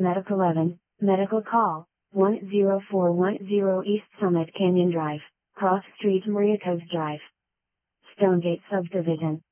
Medic 11, Medical Call, 10410 East Summit Canyon Drive, Cross Street Maria Coves Drive. Stonegate Subdivision.